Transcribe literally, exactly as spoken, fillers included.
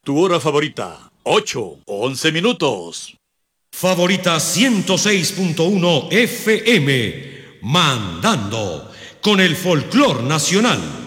Tu hora favorita, ocho o once minutos. Favorita ciento seis punto uno F M, mandando con el folclor nacional.